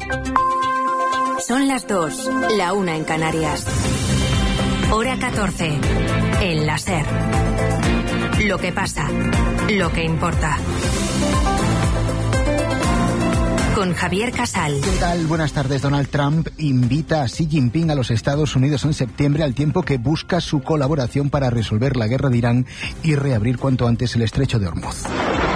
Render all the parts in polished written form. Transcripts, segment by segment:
Son las 2, la 1 en Canarias. Hora 14, en la SER. Lo que pasa, lo que importa. Con Javier Casal. ¿Qué tal? Buenas tardes. Donald Trump invita a Xi Jinping a los Estados Unidos en septiembre, al tiempo que busca su colaboración para resolver la guerra de Irán y reabrir cuanto antes el estrecho de Hormuz.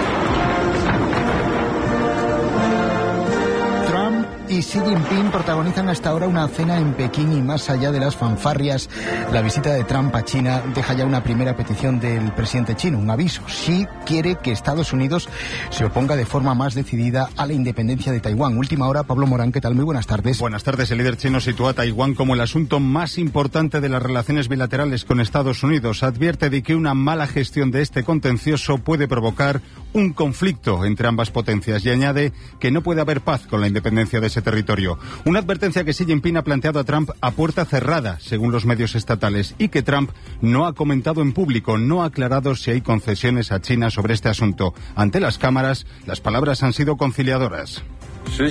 Y Xi Jinping protagonizan hasta ahora una cena en Pekín y más allá de las fanfarrias, la visita de Trump a China deja ya una primera petición del presidente chino, un aviso. Xi quiere que Estados Unidos se oponga de forma más decidida a la independencia de Taiwán. Última hora, Pablo Morán, ¿qué tal? Muy buenas tardes. Buenas tardes. El líder chino sitúa a Taiwán como el asunto más importante de las relaciones bilaterales con Estados Unidos. Advierte de que una mala gestión de este contencioso puede provocar un conflicto entre ambas potencias y añade que no puede haber paz con la independencia de ese territorio. Una advertencia que Xi Jinping ha planteado a Trump a puerta cerrada, según los medios estatales, y que Trump no ha comentado en público, no ha aclarado si hay concesiones a China sobre este asunto. Ante las cámaras, las palabras han sido conciliadoras. Xi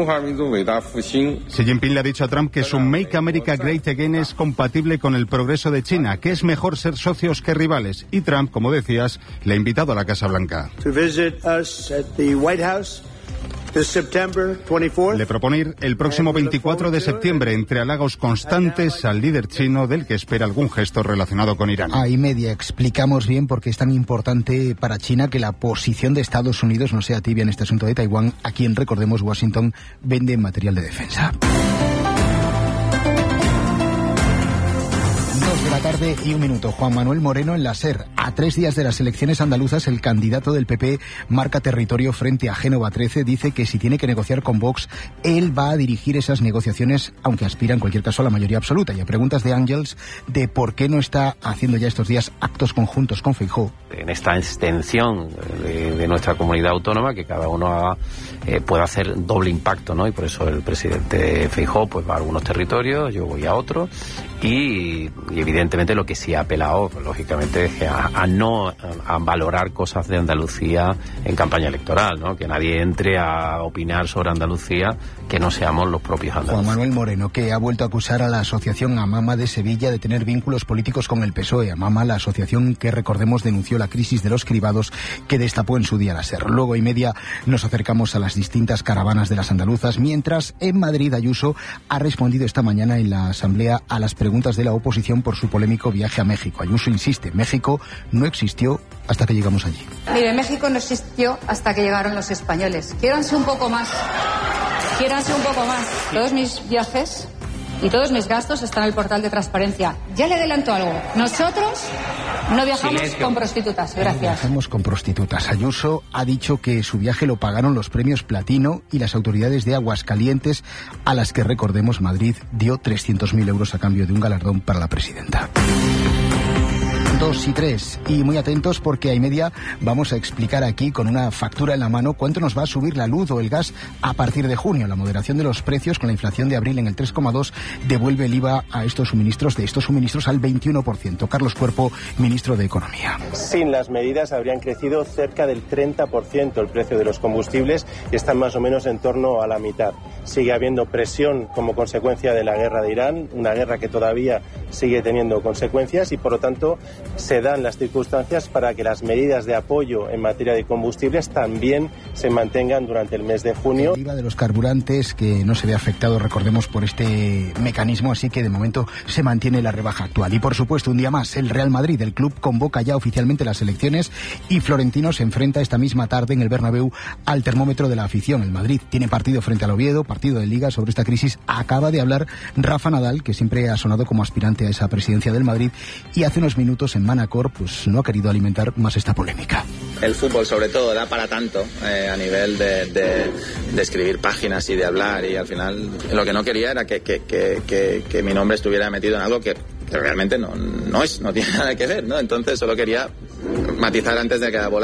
Jinping le ha dicho a Trump que su Make America Great Again es compatible con el progreso de China, que es mejor ser socios que rivales. Y Trump, como decías, le ha invitado a la Casa Blanca. Le propone ir el próximo 24 de septiembre, entre halagos constantes al líder chino, del que espera algún gesto relacionado con Irán. Ahí media explicamos bien por qué es tan importante para China que la posición de Estados Unidos no sea tibia en este asunto de Taiwán, a quien, recordemos, Washington vende material de defensa. 2 de la tarde y 1 minuto. Juan Manuel Moreno en la SER. A 3 días de las elecciones andaluzas, el candidato del PP marca territorio frente a Génova 13. Dice que si tiene que negociar con Vox, él va a dirigir esas negociaciones, aunque aspira en cualquier caso a la mayoría absoluta. Y a preguntas de Ángels de por qué no está haciendo ya estos días actos conjuntos con Feijóo. En esta extensión de nuestra comunidad autónoma, que cada uno pueda hacer doble impacto, ¿no? Y por eso el presidente Feijóo pues va a algunos territorios, yo voy a otros, y evidentemente lo que sí ha apelado, pues, lógicamente, es a valorar cosas de Andalucía en campaña electoral, ¿no? Que nadie entre a opinar sobre Andalucía que no seamos los propios andaluces. Juan Manuel Moreno, que ha vuelto a acusar a la asociación AMAMA de Sevilla de tener vínculos políticos con el PSOE. AMAMA, la asociación que, recordemos, denunció la crisis de los cribados que destapó en su día la SER. Luego y media nos acercamos a las distintas caravanas de las andaluzas, mientras en Madrid Ayuso ha respondido esta mañana en la Asamblea a las preguntas de la oposición por su polémico viaje a México. Ayuso insiste, México no existió hasta que llegamos allí. Mire, México no existió hasta que llegaron los españoles. Quiéranse un poco más. Todos mis viajes y todos mis gastos están en el portal de transparencia. Ya le adelanto algo. Nosotros no viajamos con prostitutas. Gracias. No viajamos con prostitutas. Ayuso ha dicho que su viaje lo pagaron los premios Platino y las autoridades de Aguascalientes, a las que, recordemos, Madrid dio 300.000 euros a cambio de un galardón para la presidenta. 2 y 3. Y muy atentos, porque a y media vamos a explicar aquí con una factura en la mano cuánto nos va a subir la luz o el gas a partir de junio. La moderación de los precios con la inflación de abril en el 3,2 devuelve el IVA a estos suministros al 21%. Carlos Cuerpo, ministro de Economía. Sin las medidas habrían crecido cerca del 30% el precio de los combustibles y están más o menos en torno a la mitad. Sigue habiendo presión como consecuencia de la guerra de Irán, una guerra que todavía sigue teniendo consecuencias y, por lo tanto, se dan las circunstancias para que las medidas de apoyo en materia de combustibles también se mantengan durante el mes de junio. El IVA de los carburantes, que no se ve afectado, recordemos, por este mecanismo, así que de momento se mantiene la rebaja actual. Y por supuesto, un día más, el Real Madrid, el club, convoca ya oficialmente las elecciones y Florentino se enfrenta esta misma tarde en el Bernabéu al termómetro de la afición. El Madrid tiene partido frente al Oviedo, partido de Liga. Sobre esta crisis acaba de hablar Rafa Nadal, que siempre ha sonado como aspirante a esa presidencia del Madrid, y hace unos minutos en Manacor pues no ha querido alimentar más esta polémica. El fútbol, sobre todo, da para tanto a nivel de escribir páginas y de hablar, y al final lo que no quería era que mi nombre estuviera metido en algo que realmente no tiene nada que ver, ¿no? Entonces solo quería matizar antes de que la bola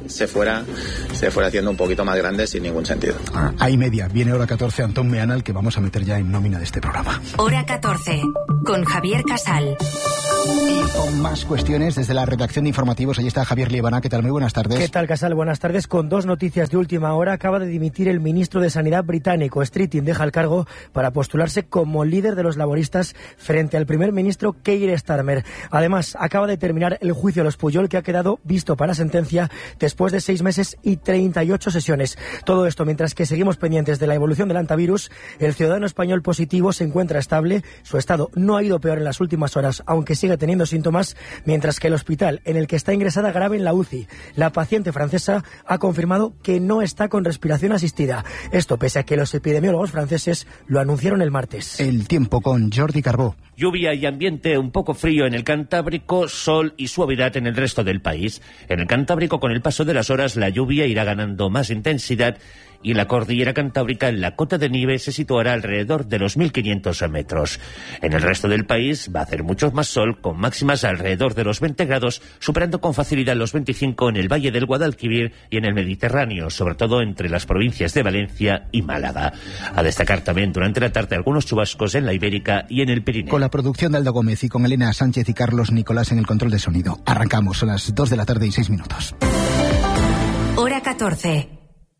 se fuera haciendo un poquito más grande sin ningún sentido. Ahí media, viene hora 14, Antón Meanal, que vamos a meter ya en nómina de este programa. Hora 14, con Javier Casal. Y con más cuestiones desde la redacción de informativos, ahí está Javier Liebana. ¿Qué tal? Muy buenas tardes. ¿Qué tal, Casal? Buenas tardes. Con dos noticias de última hora. Acaba de dimitir el ministro de Sanidad británico. Streeting deja el cargo para postularse como líder de los laboristas frente al primer ministro Keir Starmer. Además, acaba de terminar el juicio a los Pujol, que ha quedado visto para sentencia después de 6 meses y 38 sesiones. Todo esto mientras que seguimos pendientes de la evolución del antivirus. El ciudadano español positivo se encuentra estable. Su estado no ha ido peor en las últimas horas, aunque sigue teniendo síntomas, mientras que el hospital en el que está ingresada grave en la UCI, la paciente francesa, ha confirmado que no está con respiración asistida. Esto pese a que los epidemiólogos franceses lo anunciaron el martes. El tiempo con Jordi Carbó. Lluvia y ambiente un poco frío en el Cantábrico, sol y suavidad en el resto del país. En el Cantábrico, con el paso de las horas, la lluvia irá ganando más intensidad y la cordillera cantábrica, en la cota de nieve, se situará alrededor de los 1.500 metros. En el resto del país va a hacer mucho más sol, con máximas alrededor de los 20 grados, superando con facilidad los 25 en el Valle del Guadalquivir y en el Mediterráneo, sobre todo entre las provincias de Valencia y Málaga. A destacar también durante la tarde algunos chubascos en la Ibérica y en el Pirineo. Con la producción de Aldo Gómez y con Elena Sánchez y Carlos Nicolás en el control de sonido. Arrancamos a las 2 de la tarde y 6 minutos. Hora 14.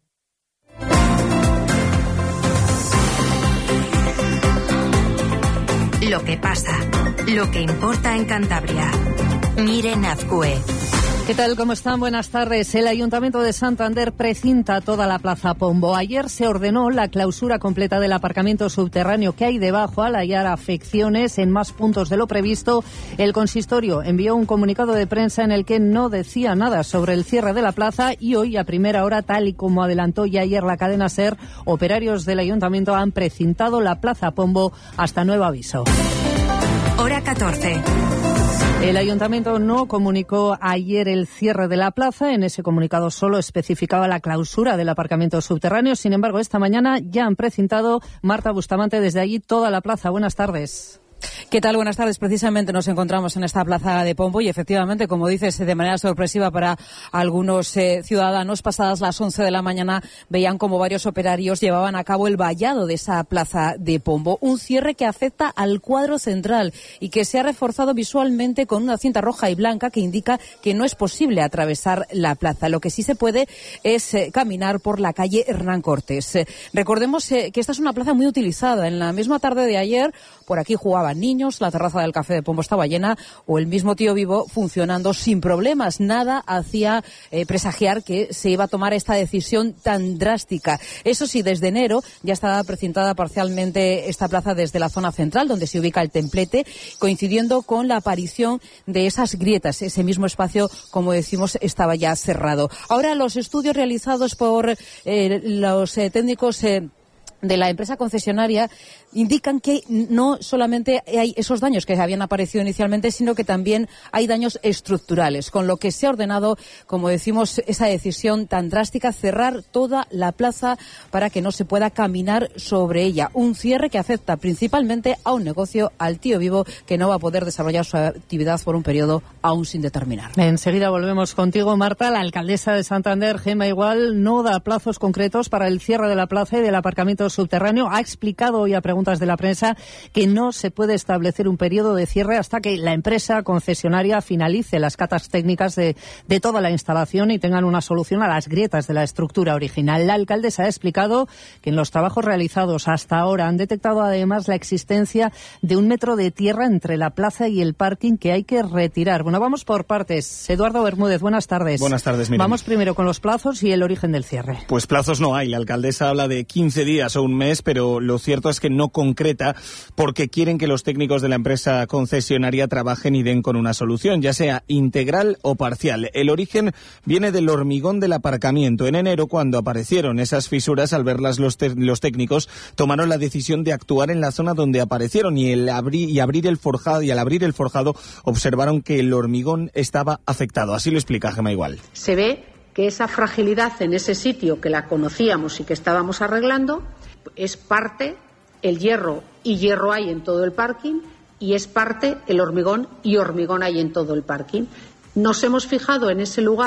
Lo que pasa, lo que importa en Cantabria. Miren Azcue. ¿Qué tal? ¿Cómo están? Buenas tardes. El Ayuntamiento de Santander precinta toda la Plaza Pombo. Ayer se ordenó la clausura completa del aparcamiento subterráneo que hay debajo al hallar afecciones en más puntos de lo previsto. El consistorio envió un comunicado de prensa en el que no decía nada sobre el cierre de la plaza y hoy, a primera hora, tal y como adelantó ya ayer la cadena SER, operarios del Ayuntamiento han precintado la Plaza Pombo hasta nuevo aviso. Hora 14. El Ayuntamiento no comunicó ayer el cierre de la plaza. En ese comunicado solo especificaba la clausura del aparcamiento subterráneo. Sin embargo, esta mañana ya han precintado. Marta Bustamante, desde allí toda la plaza. Buenas tardes. ¿Qué tal? Buenas tardes. Precisamente nos encontramos en esta plaza de Pombo y efectivamente, como dices, de manera sorpresiva para algunos ciudadanos, pasadas las 11 de la mañana veían como varios operarios llevaban a cabo el vallado de esa plaza de Pombo. Un cierre que afecta al cuadro central y que se ha reforzado visualmente con una cinta roja y blanca que indica que no es posible atravesar la plaza. Lo que sí se puede es caminar por la calle Hernán Cortés. Recordemos que esta es una plaza muy utilizada. En la misma tarde de ayer, por aquí jugaban niños, la terraza del Café de Pombo estaba llena o el mismo Tío Vivo funcionando sin problemas. Nada hacía presagiar que se iba a tomar esta decisión tan drástica. Eso sí, desde enero ya estaba precintada parcialmente esta plaza desde la zona central, donde se ubica el templete, coincidiendo con la aparición de esas grietas. Ese mismo espacio, como decimos, estaba ya cerrado. Ahora, los estudios realizados por los técnicos de la empresa concesionaria indican que no solamente hay esos daños que habían aparecido inicialmente, sino que también hay daños estructurales, con lo que se ha ordenado, como decimos, esa decisión tan drástica, cerrar toda la plaza para que no se pueda caminar sobre ella. Un cierre que afecta principalmente a un negocio, al Tío Vivo, que no va a poder desarrollar su actividad por un periodo aún sin determinar. Enseguida volvemos contigo, Marta. La alcaldesa de Santander, Gemma Igual, no da plazos concretos para el cierre de la plaza y del aparcamiento subterráneo. Ha explicado hoy a preguntas de la prensa que no se puede establecer un periodo de cierre hasta que la empresa concesionaria finalice las catas técnicas de toda la instalación y tengan una solución a las grietas de la estructura original. La alcaldesa ha explicado que en los trabajos realizados hasta ahora han detectado además la existencia de 1 metro de tierra entre la plaza y el parking que hay que retirar. Bueno, vamos por partes. Eduardo Bermúdez, buenas tardes. Buenas tardes, Miriam. Vamos primero con los plazos y el origen del cierre. Pues plazos no hay. La alcaldesa habla de 15 días o un mes, pero lo cierto es que no concreta porque quieren que los técnicos de la empresa concesionaria trabajen y den con una solución, ya sea integral o parcial. El origen viene del hormigón del aparcamiento. En enero, cuando aparecieron esas fisuras, al verlas los técnicos tomaron la decisión de actuar en la zona donde aparecieron y al abrir el forjado observaron que el hormigón estaba afectado. Así lo explica Gemma Igual. Se ve que esa fragilidad en ese sitio que la conocíamos y que estábamos arreglando es parte el hierro, y hierro hay en todo el parking, y es parte el hormigón, y hormigón hay en todo el parking. Nos hemos fijado en ese lugar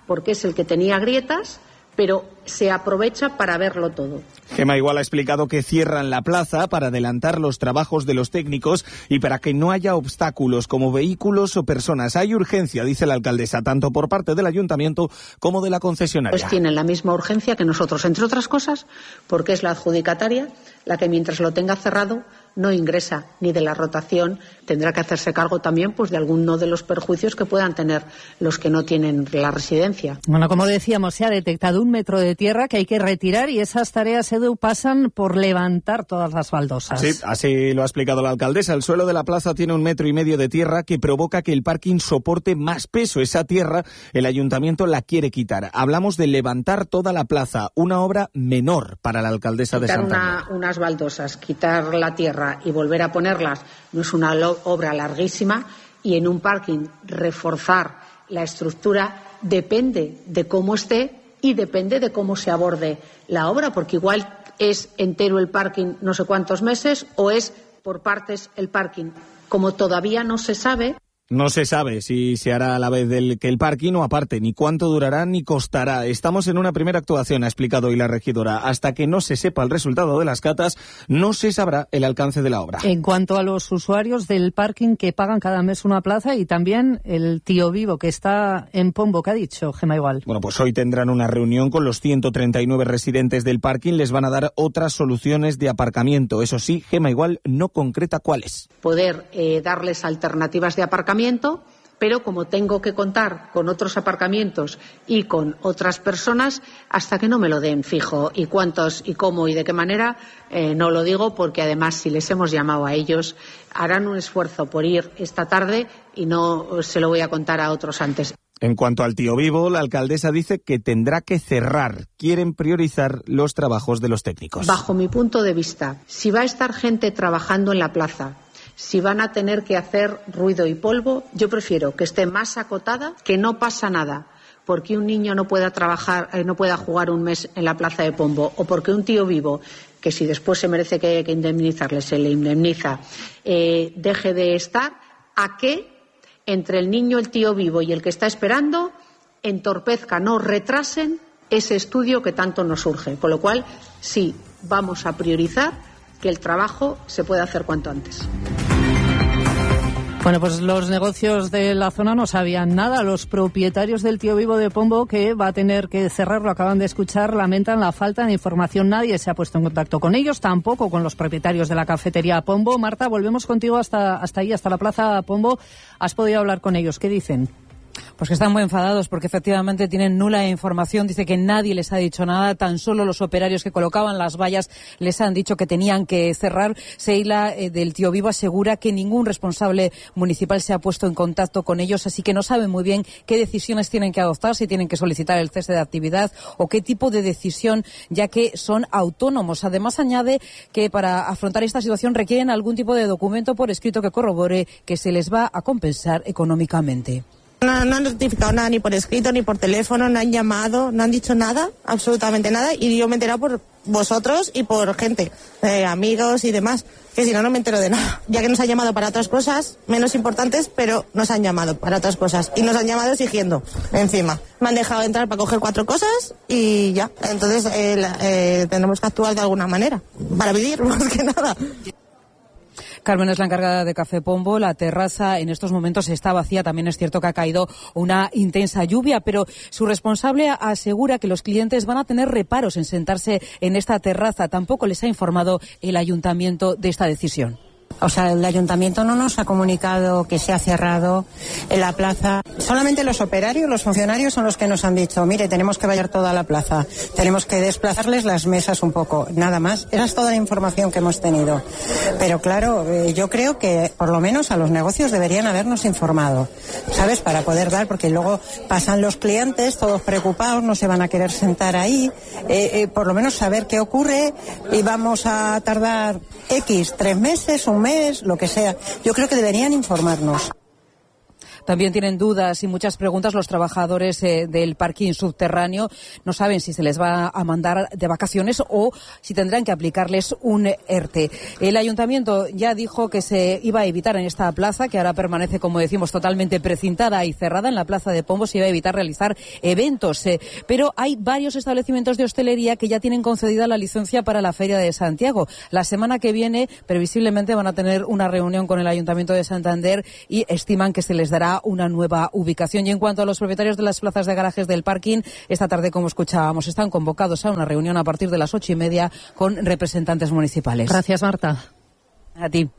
porque es el que tenía grietas, pero se aprovecha para verlo todo. Gema Igual ha explicado que cierran la plaza para adelantar los trabajos de los técnicos y para que no haya obstáculos como vehículos o personas. Hay urgencia, dice la alcaldesa, tanto por parte del ayuntamiento como de la concesionaria. Pues tienen la misma urgencia que nosotros, entre otras cosas, porque es la adjudicataria la que mientras lo tenga cerrado no ingresa ni de la rotación, tendrá que hacerse cargo también pues de alguno de los perjuicios que puedan tener los que no tienen la residencia. Bueno, como decíamos, se ha detectado 1 metro de tierra que hay que retirar y esas tareas, Edu, pasan por levantar todas las baldosas. Sí, así lo ha explicado la alcaldesa. El suelo de la plaza tiene 1,5 metros de tierra que provoca que el parking soporte más peso. Esa tierra el ayuntamiento la quiere quitar. Hablamos de levantar toda la plaza, una obra menor para la alcaldesa de Santander. Unas baldosas, quitar la tierra y volver a ponerlas no es una obra larguísima, y en un parking reforzar la estructura depende de cómo esté y depende de cómo se aborde la obra, porque igual es entero el parking no sé cuántos meses o es por partes el parking. Como todavía no se sabe. No se sabe si se hará a la vez que el parking o aparte, ni cuánto durará ni costará. Estamos en una primera actuación, ha explicado hoy la regidora. Hasta que no se sepa el resultado de las catas, no se sabrá el alcance de la obra. En cuanto a los usuarios del parking que pagan cada mes una plaza y también el Tío Vivo que está en Pombo, ¿qué ha dicho Gema Igual? Bueno, pues hoy tendrán una reunión con los 139 residentes del parking. Les van a dar otras soluciones de aparcamiento. Eso sí, Gema Igual no concreta cuáles. Poder darles alternativas de aparcamiento, pero como tengo que contar con otros aparcamientos y con otras personas, hasta que no me lo den fijo y cuántos y cómo y de qué manera, no lo digo, porque además si les hemos llamado a ellos, harán un esfuerzo por ir esta tarde y no se lo voy a contar a otros antes. En cuanto al Tío Vivo, la alcaldesa dice que tendrá que cerrar. Quieren priorizar los trabajos de los técnicos. Bajo mi punto de vista, si va a estar gente trabajando en la plaza, si van a tener que hacer ruido y polvo, yo prefiero que esté más acotada, que no pasa nada, porque un niño no pueda trabajar, no pueda jugar un mes en la plaza de Pombo, o porque un Tío Vivo, que si después se merece que indemnizarle, se le indemniza, deje de estar, a que entre el niño, el Tío Vivo y el que está esperando, entorpezcan o retrasen ese estudio que tanto nos urge. Con lo cual, sí, vamos a priorizar que el trabajo se pueda hacer cuanto antes. Bueno, pues los negocios de la zona no sabían nada. Los propietarios del Tío Vivo de Pombo, que va a tener que cerrar, lo acaban de escuchar, lamentan la falta de información. Nadie se ha puesto en contacto con ellos, tampoco con los propietarios de la cafetería Pombo. Marta, volvemos contigo hasta ahí, hasta la plaza Pombo. ¿Has podido hablar con ellos? ¿Qué dicen? Pues que están muy enfadados porque efectivamente tienen nula información. Dice que nadie les ha dicho nada, tan solo los operarios que colocaban las vallas les han dicho que tenían que cerrar. Seila del Tío Vivo asegura que ningún responsable municipal se ha puesto en contacto con ellos, así que no saben muy bien qué decisiones tienen que adoptar, si tienen que solicitar el cese de actividad o qué tipo de decisión, ya que son autónomos. Además añade que para afrontar esta situación requieren algún tipo de documento por escrito que corrobore que se les va a compensar económicamente. No han notificado nada ni por escrito ni por teléfono, no han llamado, no han dicho nada, absolutamente nada, y yo me he enterado por vosotros y por gente, amigos y demás, que si no, no me entero de nada. Ya que nos han llamado para otras cosas menos importantes, pero nos han llamado para otras cosas y nos han llamado exigiendo encima. Me han dejado entrar para coger 4 cosas y ya, entonces tenemos que actuar de alguna manera, para vivir más que nada. Carmen es la encargada de Café Pombo. La terraza en estos momentos está vacía. También es cierto que ha caído una intensa lluvia, pero su responsable asegura que los clientes van a tener reparos en sentarse en esta terraza. Tampoco les ha informado el ayuntamiento de esta decisión. O sea, el ayuntamiento no nos ha comunicado que se ha cerrado en la plaza. Solamente los operarios, los funcionarios son los que nos han dicho, mire, tenemos que vallar toda la plaza, tenemos que desplazarles las mesas un poco, nada más. Esa es toda la información que hemos tenido. Pero claro, yo creo que por lo menos a los negocios deberían habernos informado, ¿sabes? Para poder dar, porque luego pasan los clientes todos preocupados, no se van a querer sentar ahí, por lo menos saber qué ocurre y vamos a tardar 3 meses, un mes, lo que sea. Yo creo que deberían informarnos. También tienen dudas y muchas preguntas los trabajadores del parking subterráneo. No saben si se les va a mandar de vacaciones o si tendrán que aplicarles un ERTE. El ayuntamiento ya dijo que se iba a evitar en esta plaza, que ahora permanece, como decimos, totalmente precintada y cerrada, en la plaza de Pombo, se iba a evitar realizar eventos. Pero hay varios establecimientos de hostelería que ya tienen concedida la licencia para la Feria de Santiago. La semana que viene, previsiblemente, van a tener una reunión con el Ayuntamiento de Santander y estiman que se les dará una nueva ubicación. Y en cuanto a los propietarios de las plazas de garajes del parking, esta tarde, como escuchábamos, están convocados a una reunión a partir de las 8:30 con representantes municipales. Gracias, Marta. A ti.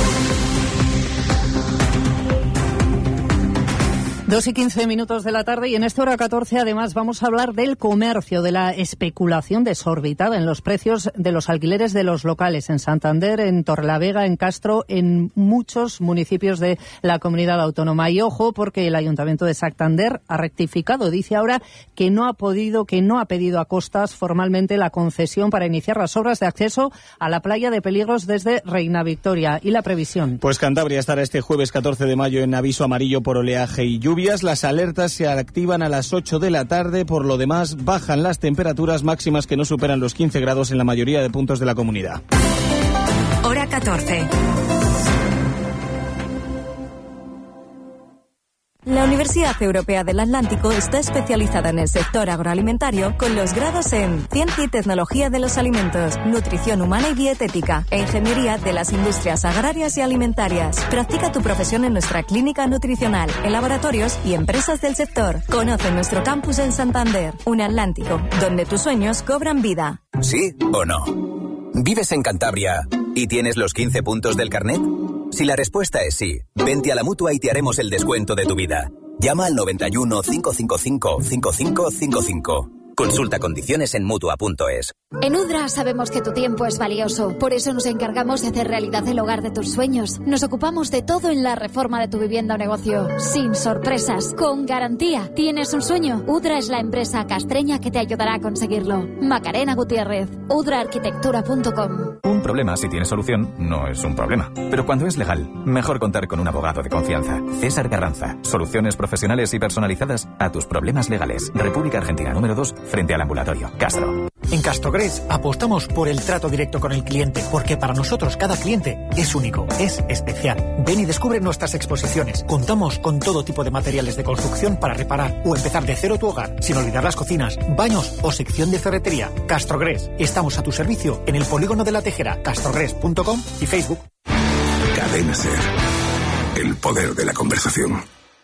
2:15 de la tarde y en esta hora 14 además vamos a hablar del comercio, de la especulación desorbitada en los precios de los alquileres de los locales en Santander, en Torrelavega, en Castro, en muchos municipios de la comunidad autónoma. Y ojo, porque el Ayuntamiento de Santander ha rectificado, dice ahora que no ha pedido a costas formalmente la concesión para iniciar las obras de acceso a la playa de Peligros desde Reina Victoria. ¿Y la previsión? Pues Cantabria estará este jueves 14 de mayo en aviso amarillo por oleaje y lluvia. Las alertas se activan a las 8 de la tarde. Por lo demás, bajan las temperaturas máximas que no superan los 15 grados en la mayoría de puntos de la comunidad. Hora 14. La Universidad Europea del Atlántico está especializada en el sector agroalimentario con los grados en Ciencia y Tecnología de los Alimentos, Nutrición Humana y Dietética e Ingeniería de las Industrias Agrarias y Alimentarias. Practica tu profesión en nuestra clínica nutricional, en laboratorios y empresas del sector. Conoce nuestro campus en Santander, un Atlántico, donde tus sueños cobran vida. ¿Sí o no? ¿Vives en Cantabria y tienes los 15 puntos del carnet? Si la respuesta es sí, vente a la Mutua y te haremos el descuento de tu vida. Llama al 91 555 5555. Consulta condiciones en Mutua.es. En Udra sabemos que tu tiempo es valioso, por eso nos encargamos de hacer realidad el hogar de tus sueños. Nos ocupamos de todo en la reforma de tu vivienda o negocio, sin sorpresas, con garantía. ¿Tienes un sueño? Udra es la empresa castreña que te ayudará a conseguirlo. Macarena Gutiérrez, udraarquitectura.com. Un problema, si tiene solución, no es un problema. Pero cuando es legal, mejor contar con un abogado de confianza. César Carranza, soluciones profesionales y personalizadas a tus problemas legales. República Argentina número 2, frente al ambulatorio Castro. En Castrogres apostamos por el trato directo con el cliente, porque para nosotros cada cliente es único, es especial. Ven y descubre nuestras exposiciones. Contamos con todo tipo de materiales de construcción para reparar o empezar de cero tu hogar, sin olvidar las cocinas, baños o sección de ferretería. Castrogres, estamos a tu servicio en el Polígono de la Tejera, castrogres.com y Facebook. Cadena SER, el poder de la conversación.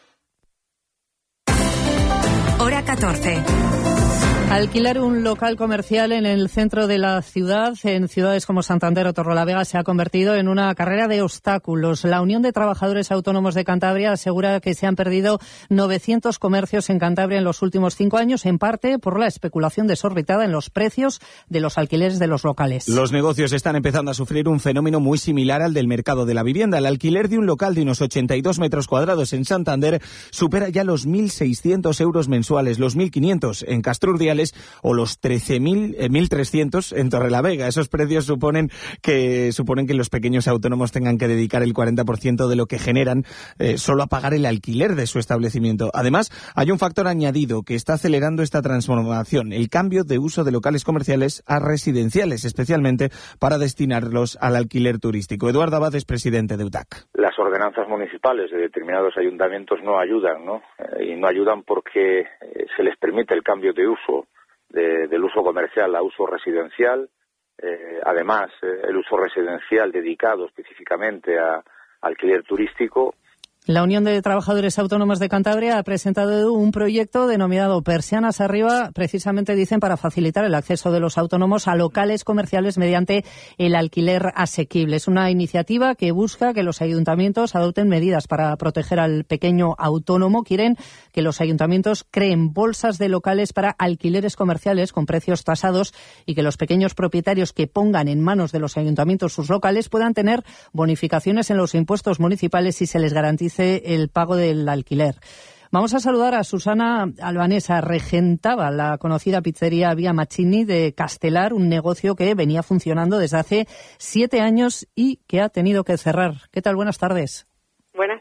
Hora 14. Alquilar un local comercial en el centro de la ciudad, en ciudades como Santander o Torrelavega, se ha convertido en una carrera de obstáculos. La Unión de Trabajadores Autónomos de Cantabria asegura que se han perdido 900 comercios en Cantabria en los últimos 5 años, en parte por la especulación desorbitada en los precios de los alquileres de los locales. Los negocios están empezando a sufrir un fenómeno muy similar al del mercado de la vivienda. El alquiler de un local de unos 82 metros cuadrados en Santander supera ya los 1.600 euros mensuales, los 1.500 en Castrurdiales o los 1.300 en Torrelavega. Esos precios suponen que los pequeños autónomos tengan que dedicar el 40% de lo que generan solo a pagar el alquiler de su establecimiento. Además, hay un factor añadido que está acelerando esta transformación, el cambio de uso de locales comerciales a residenciales, especialmente para destinarlos al alquiler turístico. Eduardo Abad es presidente de UTAC. Las ordenanzas municipales de determinados ayuntamientos no ayudan, ¿no? Y no ayudan porque se les permite el cambio de uso del uso comercial a uso residencial. Además, el uso residencial dedicado específicamente a alquiler turístico. La Unión de Trabajadores Autónomos de Cantabria ha presentado un proyecto denominado Persianas Arriba, precisamente dicen para facilitar el acceso de los autónomos a locales comerciales mediante el alquiler asequible. Es una iniciativa que busca que los ayuntamientos adopten medidas para proteger al pequeño autónomo. Quieren que los ayuntamientos creen bolsas de locales para alquileres comerciales con precios tasados y que los pequeños propietarios que pongan en manos de los ayuntamientos sus locales puedan tener bonificaciones en los impuestos municipales si se les garantice el pago del alquiler. Vamos a saludar a Susana Albanesa. Regentaba la conocida pizzería Via Machini de Castelar, un negocio que venía funcionando desde hace 7 años y que ha tenido que cerrar. ¿Qué tal? Buenas tardes. Buenas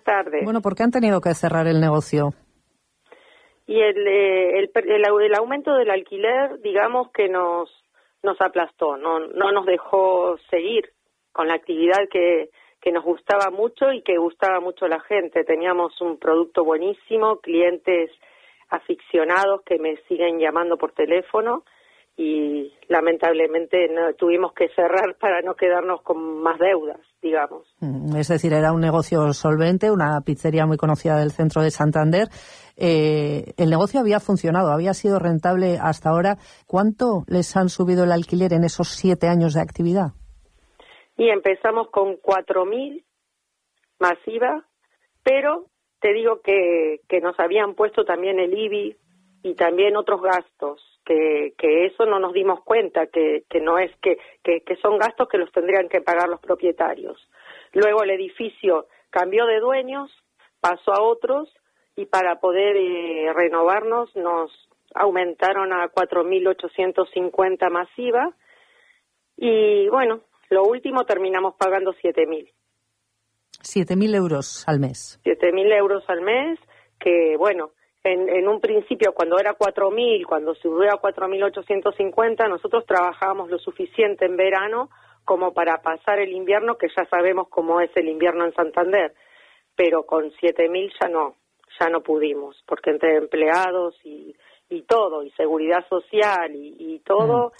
tardes. Bueno, ¿por qué han tenido que cerrar el negocio? Y el aumento del alquiler, digamos que nos aplastó, no nos dejó seguir con la actividad que nos gustaba mucho y que gustaba mucho a la gente. Teníamos un producto buenísimo, clientes aficionados que me siguen llamando por teléfono y lamentablemente tuvimos que cerrar para no quedarnos con más deudas, digamos. Es decir, era un negocio solvente, una pizzería muy conocida del centro de Santander. El negocio había funcionado, había sido rentable hasta ahora. ¿Cuánto les han subido el alquiler en esos 7 años de actividad? Y empezamos con 4.000 masiva, pero te digo que nos habían puesto también el IBI y también otros gastos, que eso no nos dimos cuenta, que no es que son gastos que los tendrían que pagar los propietarios. Luego el edificio cambió de dueños, pasó a otros y para poder renovarnos nos aumentaron a 4.850 masiva y bueno, lo último terminamos pagando 7.000. 7.000 euros al mes. 7.000 euros al mes, que bueno, en un principio cuando era 4.000, cuando subió a 4.850, nosotros trabajábamos lo suficiente en verano como para pasar el invierno, que ya sabemos cómo es el invierno en Santander, pero con 7.000 ya no pudimos, porque entre empleados y todo, y seguridad social y todo,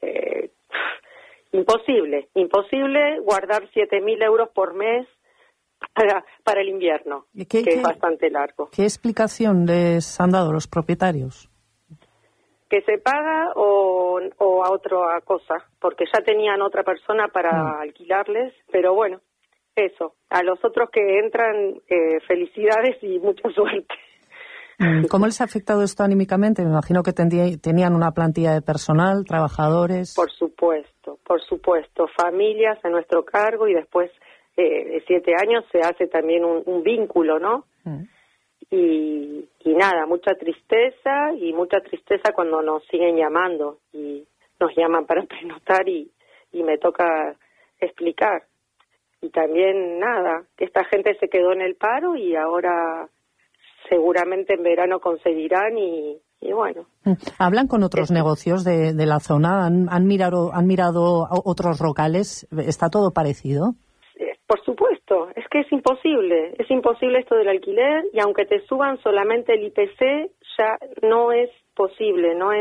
imposible guardar 7.000 euros por mes para el invierno, que es bastante largo. ¿Qué explicación les han dado los propietarios? Que se paga o a otra cosa, porque ya tenían otra persona para alquilarles, pero bueno, eso. A los otros que entran, felicidades y mucha suerte. ¿Cómo les ha afectado esto anímicamente? Me imagino que tenían una plantilla de personal, trabajadores. Por supuesto. Familias a nuestro cargo y después de 7 años se hace también un vínculo, ¿no? Y nada, mucha tristeza cuando nos siguen llamando y nos llaman para prenotar y me toca explicar. Y también nada, que esta gente se quedó en el paro y ahora seguramente en verano conseguirán y bueno. ¿Hablan con otros negocios de la zona? ¿Han mirado otros locales? ¿Está todo parecido? Por supuesto, es que es imposible esto del alquiler y aunque te suban solamente el IPC ya no es posible, no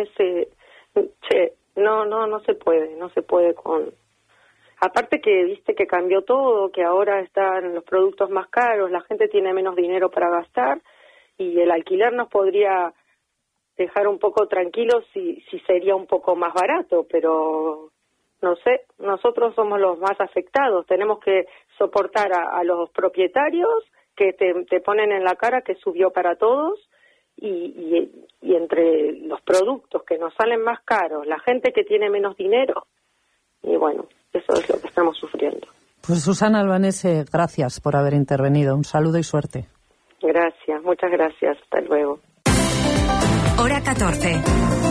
se puede con. Aparte que viste que cambió todo, que ahora están los productos más caros, la gente tiene menos dinero para gastar y el alquiler nos podría dejar un poco tranquilos si sería un poco más barato, pero no sé, nosotros somos los más afectados, tenemos que soportar a los propietarios que te ponen en la cara que subió para todos y entre los productos que nos salen más caros, la gente que tiene menos dinero y bueno, eso es lo que estamos sufriendo. Pues Susana Albanese, gracias por haber intervenido, un saludo y suerte. Gracias, muchas gracias, hasta luego. Hora 14.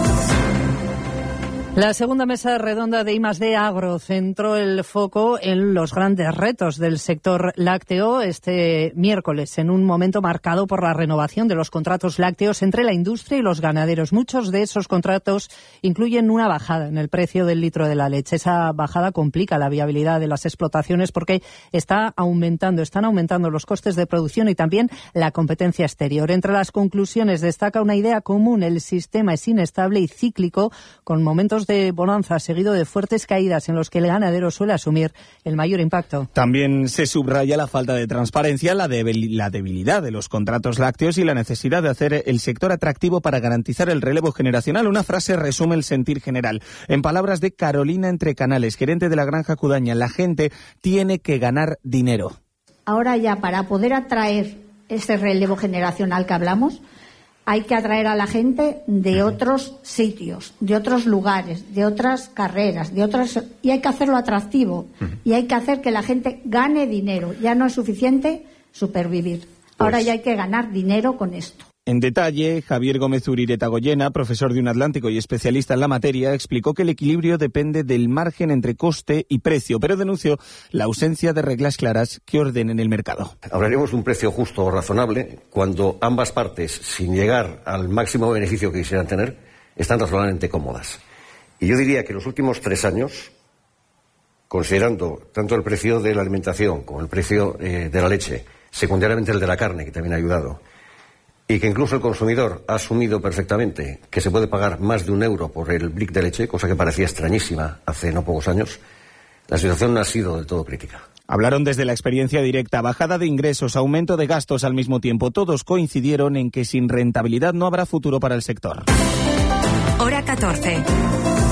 La segunda mesa redonda de I+D Agro centró el foco en los grandes retos del sector lácteo este miércoles, en un momento marcado por la renovación de los contratos lácteos entre la industria y los ganaderos. Muchos de esos contratos incluyen una bajada en el precio del litro de la leche. Esa bajada complica la viabilidad de las explotaciones porque están aumentando los costes de producción y también la competencia exterior. Entre las conclusiones destaca una idea común: el sistema es inestable y cíclico, con momentos de bonanza seguido de fuertes caídas en los que el ganadero suele asumir el mayor impacto. También se subraya la falta de transparencia, la debilidad de los contratos lácteos y la necesidad de hacer el sector atractivo para garantizar el relevo generacional. Una frase resume el sentir general. En palabras de Carolina Entrecanales, gerente de la Granja Cudaña, la gente tiene que ganar dinero. Ahora ya, para poder atraer ese relevo generacional que hablamos, hay que atraer a la gente de otros sitios, de otros lugares, de otras carreras, y hay que hacerlo atractivo y hay que hacer que la gente gane dinero. Ya no es suficiente supervivir. Ahora ya hay que ganar dinero con esto. En detalle, Javier Gómez Urireta Goyena, profesor de Un Atlántico y especialista en la materia, explicó que el equilibrio depende del margen entre coste y precio, pero denunció la ausencia de reglas claras que ordenen el mercado. Hablaremos de un precio justo o razonable cuando ambas partes, sin llegar al máximo beneficio que quisieran tener, están razonablemente cómodas. Y yo diría que en los últimos 3 años, considerando tanto el precio de la alimentación como el precio de la leche, secundariamente el de la carne, que también ha ayudado, y que incluso el consumidor ha asumido perfectamente que se puede pagar más de €1 por el brick de leche, cosa que parecía extrañísima hace no pocos años, la situación no ha sido del todo crítica. Hablaron desde la experiencia directa, bajada de ingresos, aumento de gastos al mismo tiempo. Todos coincidieron en que sin rentabilidad no habrá futuro para el sector. Hora 14.